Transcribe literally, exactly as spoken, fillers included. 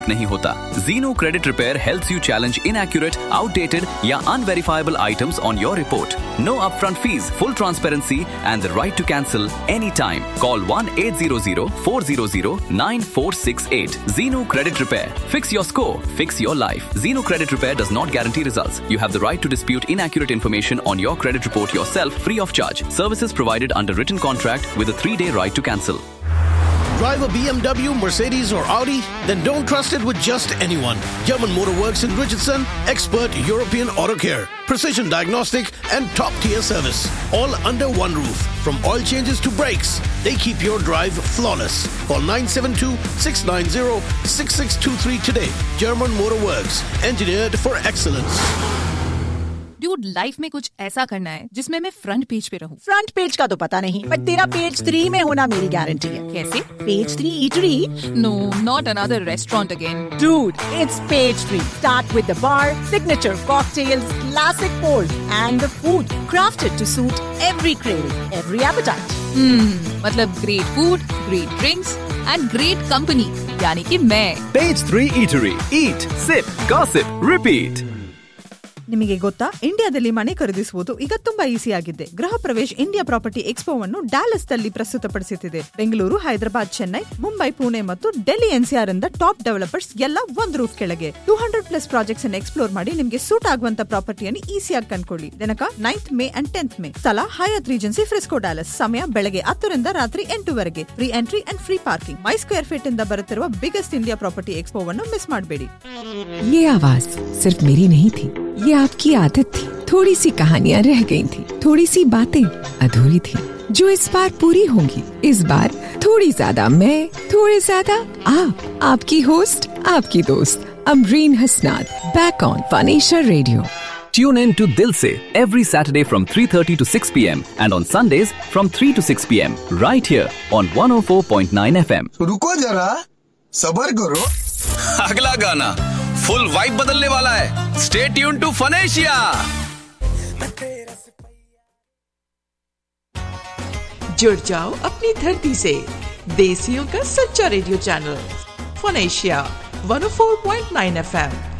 नहीं होता। Zeno Credit Repair helps you challenge inaccurate, outdated या unverifiable items on your report. No upfront fees, full transparency and the right to cancel anytime. Call one eight hundred, four hundred, nine four six eight. Zeno Credit Repair. Fix your score. Fix your life. Zeno Credit Repair does not guarantee results. You have the right to dispute inaccurate information on your credit report yourself free of charge. Services provided under written contract with a three-day right to cancel. Drive a B M W, Mercedes or Audi? Then don't trust it with just anyone. German Motor Works in Richardson, expert European auto care, precision diagnostic and top-tier service. All under one roof. From oil changes to brakes, they keep your drive flawless. Call nine seven two, six nine zero, six six two three today. German Motor Works, engineered for excellence. Dude, life में कुछ ऐसा करना है जिसमें मैं front page पे रहूं। Front page का तो पता नहीं, पर तेरा पेज थ्री में होना मेरी गारंटी है। कैसे? Page three eatery? No, not another restaurant again. Dude, it's page three. Start with the bar, signature cocktails, classic pours, and the food crafted to suit every craving, every appetite. Hmm, मतलब great food, great drinks, and great company. यानी कि मैं। Page three Eatery. Eat, sip, gossip, repeat. ನಿಮಗೆ ಗೊತ್ತಾ, ಇಂಡಿಯಾದಲ್ಲಿ ಮನೆ ಖರೀದಿಸುವುದು ಈಗ ತುಂಬಾ ಈಸಿ ಆಗಿದೆ. ಗೃಹ ಪ್ರವೇಶ್ ಇಂಡಿಯಾ ಪ್ರಾಪರ್ಟಿ ಎಕ್ಸ್ಪೋವನ್ನು ಡ್ಯಾಲಸ್ ನಲ್ಲಿ ಪ್ರಸ್ತುತಪಡಿಸುತ್ತಿದೆ. ಬೆಂಗಳೂರು, ಹೈದರಾಬಾದ್, ಚೆನ್ನೈ, ಮುಂಬೈ, ಪುಣೆ ಮತ್ತು ಡೆಲ್ಲಿ ಎನ್ಸಿಆರ್ ಇಂದ ಟಾಪ್ ಡೆವಲಪರ್ಸ್ ಎಲ್ಲ ಒಂದು ರೂಫ್ ಕೆಳಗೆ ಟೂ ಹಂಡ್ರೆಡ್ ಪ್ಲಸ್ ಪ್ರಾಜೆಕ್ಟ್ಸ್ ಅನ್ನು ಎಕ್ಸ್ಪ್ಲೋರ್ ಮಾಡಿ ನಿಮಗೆ ಸೂಟ್ ಆಗುವಂತ ಪ್ರಾಪರ್ಟಿಯನ್ನು ಈಸಿಯಾಗಿ ಕಂಡುಕೊಳ್ಳಿ. ದಿನಾಂಕ ninth May and tenth May. ಸ್ಥಳ ಹಯಾತ್ ರೀಜೆನ್ಸಿ, ಫ್ರಿಸ್ಕೋ, ಡ್ಯಾಲಸ್. ಸಮಯ ಬೆಳಗ್ಗೆ ಹತ್ತರಿಂದ ರಾತ್ರಿ ಎಂಟುವರೆಗೆ. Free entry and free parking. My square feet ಇಂದ ಬರುತ್ತಿರುವ ಬಿಗ್ಗೆಸ್ಟ್ ಇಂಡಿಯಾ ಪ್ರಾಪರ್ಟಿ ಎಕ್ಸ್ಪೋವನ್ನು ಮಿಸ್ ಮಾಡಬೇಡಿ. ये आवाज सिर्फ मेरी नहीं थी, ये आपकी आदत थी। थोड़ी सी कहानियां रह गई थी, थोड़ी सी बातें अधूरी थी, जो इस बार पूरी होंगी। इस बार थोड़ी ज्यादा मैं, थोड़े ज्यादा आप, आपकी होस्ट, आपकी दोस्त Amreen हसनाद, back on फनेशिया radio. Tune in to Dil Se every Saturday from three thirty to six p.m. and on Sundays from three to six p.m. right here on one oh four point nine F M. रुको जरा, सबर करो. अगला गाना full vibe बदलने वाला है. Stay tune to फनेशिया. जुड़ जाओ अपनी धरती से. देसियों का सच्चा radio channel फनेशिया one oh four point nine F M.